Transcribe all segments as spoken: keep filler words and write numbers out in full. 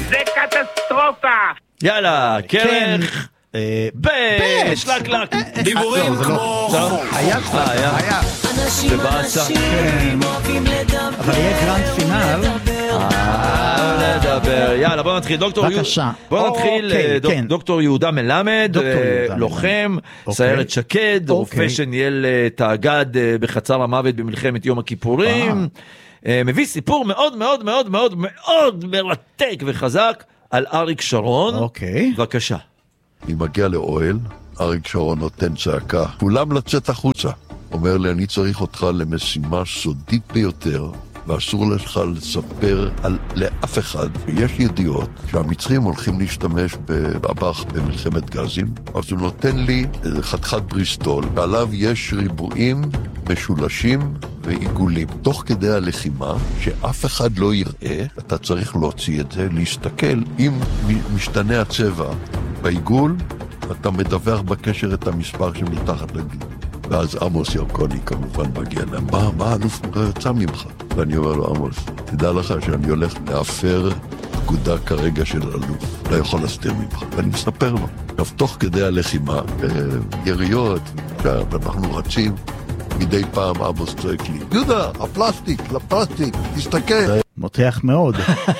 זה קטסטרופה. יאללה, קרן. בשלק-לק. דיבורים כמו... היה כבר, היה. בבאסה. אבל יהיה גרנד פינל. אה, נדבר. יאללה, בוא נתחיל. בבקשה. בוא נתחיל. דוקטור יהודה מלמד, לוחם, סיירת שקד, רופא שניהל תאגד בחצר המוות במלחמת יום הכיפורים. מביא סיפור מאוד מאוד מאוד מאוד מאוד מרתק וחזק על אריק שרון. אוקיי. בבקשה. אני מגיע לאוהל, אריק שרון נותן צעקה, כולם לצאת החוצה. אומר לי, אני צריך אותך למשימה סודית ביותר, ואסור לך לספר על, לאף אחד. יש ידיעות שהמצרים הולכים להשתמש באב"כ במלחמת גזים, אז הוא נותן לי חתיכת בריסטול, ועליו יש ריבועים משולשים ועיגולים. תוך כדי הלחימה, שאף אחד לא יראה, אתה צריך להוציא את זה, להסתכל אם משתנה הצבע בעיגול, אתה מדווח בקשר את המספר שמתחת לגיל. ואז עמוס ירקוני כמובן מגיע להם, מה, מה אלוף יצא ממך? ואני אומר לו, עמוס, תדע לך שאני הולך להפר פקודה כרגע של אלוף, לא יכול להסתיר ממך. ואני מספר לו. עכשיו, תוך כדי הלחימה, יריות, ואנחנו רצים, מדי פעם עמוס צועק לי, יהודה, הפלסטיק, לפלסטיק, תסתכל. מותח מאוד.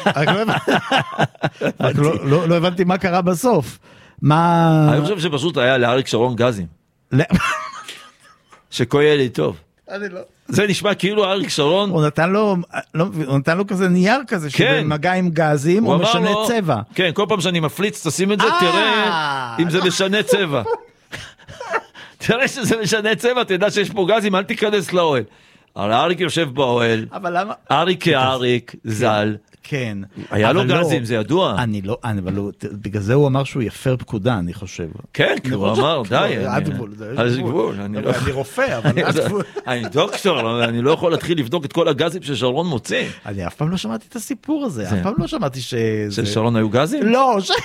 רק לא הבנתי מה קרה בסוף. מה... אני חושב שפשוט היה לאריק שרון גזים. שכויה לי טוב. אני לא. זה נשמע כאילו אריק שרון... הוא נתן לו, הוא נתן לו כזה נייר כזה, שבמגע עם גזים, הוא משנה צבע. כן, כל פעם שאני מפליץ, תשים את זה, תראה אם זה משנה צבע. תראה שזה משנה צבע, תדע שיש פה גזים, אל תיכנס לאוהל. אבל אריק יושב באוהל, אריק כאריק, זל. כן. היה לו גזים, זה ידוע. אני לא, אבל בגלל זה הוא אמר שהוא יפר פקודה, אני חושב. כן, כי הוא אמר, די. עד גבול. עד גבול. אני רופא, אבל עד גבול. אני דוקטור, אני לא יכול להתחיל לבדוק את כל הגזים ששרון מוצא. אני אף פעם לא שמעתי את הסיפור הזה, אף פעם לא שמעתי ש... ששרון היו גזים? לא, ש...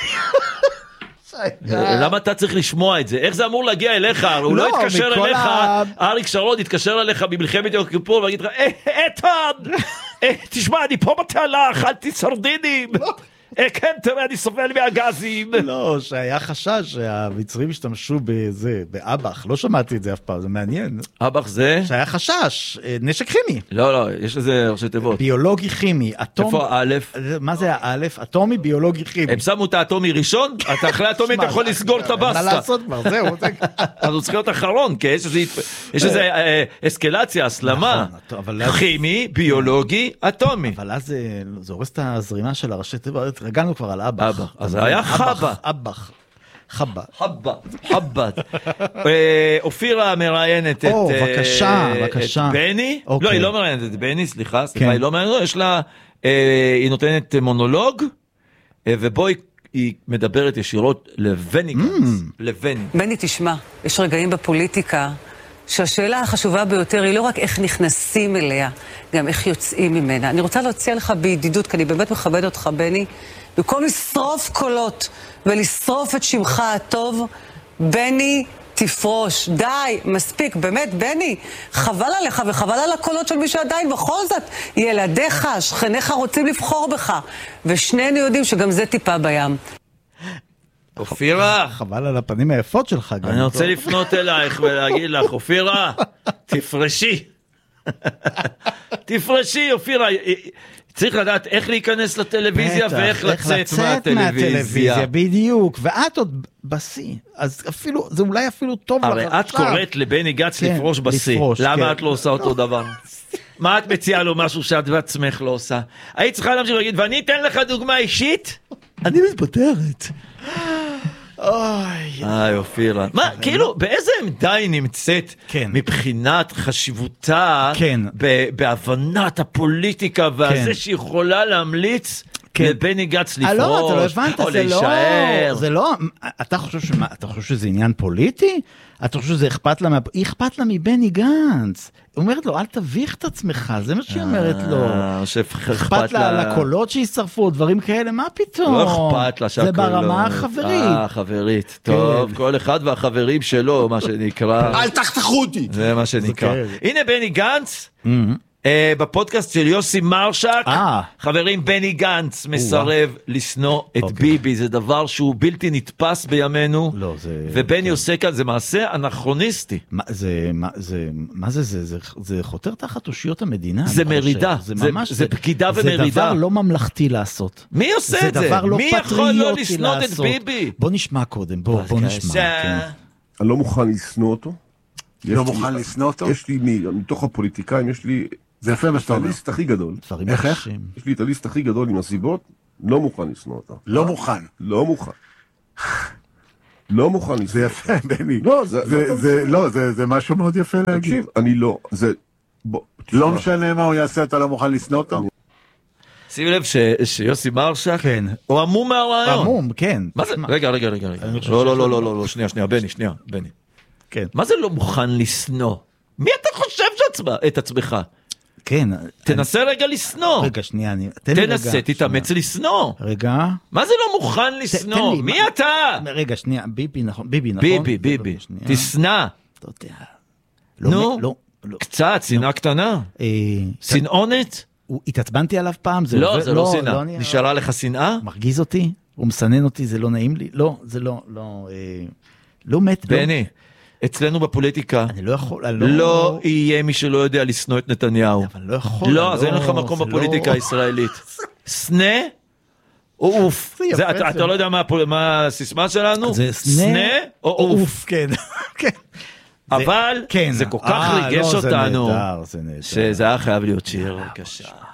למה אתה צריך לשמוע את זה? איך זה אמור להגיע אליך? הוא לא יתקשר אליך, אריק שרון יתקשר אליך במלחמת יום כיפור ויגיד לך, איתן, תשמע, אני פה בתעלה, אכלתי סרדינים. כן, תראה, אני סובל מהגזים. לא, שהיה חשש שהמצרים השתמשו בזה, באב"כ, לא שמעתי את זה אף פעם, זה מעניין. אב"כ זה? שהיה חשש, נשק כימי. לא, לא, יש לזה ראשי תיבות. ביולוגי כימי, אטום... איפה האלף? מה זה האלף? אטומי, ביולוגי כימי. הם שמו את האטומי ראשון, אתה אחרי האטומי אתה יכול לסגור את הבסטה. מה לעשות כבר, זהו. אז הוא צריך להיות אחרון, כי יש איזו אסקלציה, הסלמה. כימי, ביולוגי, אטומי. אבל אז זה הורס את הזרימה של הראשי תיבות. רגענו כבר על אב"כ. אז היה חבא. אב"כ. חבא. חבא. חבא. אופירה מראיינת את... או, בבקשה, בבקשה. את בני? לא, היא לא מראיינת את בני, סליחה, סליחה, היא לא מראיינת, יש לה... היא נותנת מונולוג, ובו היא מדברת ישירות לבני גנץ. לבני. בני, תשמע, יש רגעים בפוליטיקה שהשאלה החשובה ביותר היא לא רק איך נכנסים אליה, גם איך יוצאים ממנה. אני רוצה להציע לך בידידות, כי אני באמת מכבד אותך, בני, במקום לשרוף קולות ולשרוף את שמך הטוב, בני, תפרוש. די, מספיק, באמת, בני, חבל עליך וחבל על הקולות של מי שעדיין בכל זאת. ילדיך, שכניך רוצים לבחור בך, ושנינו יודעים שגם זה טיפה בים. אופירה, חבל על הפנים היפות שלך. אני רוצה לפנות אלייך ולהגיד לך, אופירה, תפרשי. תפרשי, אופירה. צריך לדעת איך להיכנס לטלוויזיה ואיך לצאת מהטלוויזיה. בדיוק, ואת עוד בסי, אז אפילו, זה אולי אפילו טוב לך. הרי את קוראת לבני גץ לפרוש בסי. למה את לא עושה אותו דבר? מה את מציעה לו משהו שאת בעצמך לא עושה? היית צריכה להמשיך להגיד, ואני אתן לך דוגמה אישית? אני מתפטרת. אוי, אופירה. מה, כאילו, באיזה עמדה היא נמצאת מבחינת חשיבותה בהבנת הפוליטיקה והזה שיכולה להמליץ לבני גץ לפרוש או להישאר? זה לא, אתה חושב שזה עניין פוליטי? אתה חושב שזה אכפת לה? היא אכפת לה מבני גנץ. היא אומרת לו, אל תביך את עצמך, זה מה שהיא אומרת לו. אכפת לה על הקולות שישרפו, דברים כאלה, מה פתאום? לא אכפת לה שהקולות. זה ברמה החברית. אה, חברית. טוב, כל אחד והחברים שלו, מה שנקרא. אל תחתכו אותי. זה מה שנקרא. הנה בני גנץ, בפודקאסט של יוסי מרשק, חברים, בני גנץ מסרב לשנוא את ביבי, זה דבר שהוא בלתי נתפס בימינו, ובני עושה כאן, זה מעשה אנכרוניסטי. מה זה, זה חותר תחת אושיות המדינה. זה מרידה, זה פקידה ומרידה. זה דבר לא ממלכתי לעשות. מי עושה את זה? מי יכול לא לשנות את ביבי? בוא נשמע קודם, בוא נשמע. אני לא מוכן לשנוא אותו. לא מוכן לשנוא אותו? יש לי, מתוך הפוליטיקאים, יש לי... זה יפה מה שאתה אומר. את הליסט הכי גדול. איך איך? יש לי את הליסט הכי גדול עם הסיבות, לא מוכן לשנוא אותה. לא מוכן. לא מוכן. לא מוכן לשנוא. זה יפה, בני. לא, זה לא, זה משהו מאוד יפה להגיד. תקשיב, אני לא, זה... לא משנה מה הוא יעשה, אתה לא מוכן לשנוא אותו? שים לב שיוסי מרשק, הוא עמום מהרעיון. עמום, כן. רגע, רגע, רגע. לא, לא, לא, לא, לא, שנייה, שנייה, בני, שנייה, בני. מה זה לא מוכן לשנוא? מי אתה חושב את עצמך? כן. תנסה רגע לשנוא. רגע, שנייה. תנסה, תתאמץ לשנוא. רגע. מה זה לא מוכן לשנוא? מי אתה? רגע, שנייה. ביבי, נכון? ביבי, נכון? ביבי, ביבי. תשנא. נו, קצת, שנאה קטנה. שנאונת? התעצבנתי עליו פעם. לא, זה לא שנאה. נשארה לך שנאה? מרגיז אותי? הוא מסנן אותי, זה לא נעים לי? לא, זה לא, לא, לא מת. בני. אצלנו בפוליטיקה, אני לא יכול, לא... לא יהיה מי שלא יודע לשנוא את נתניהו. אבל לא יכול. לא, אז אין לך מקום בפוליטיקה הישראלית. סנה או אוף. אתה לא יודע מה הסיסמה שלנו? זה סנה או אוף. כן. אבל זה כל כך ריגש אותנו, שזה היה חייב להיות שיר. בבקשה.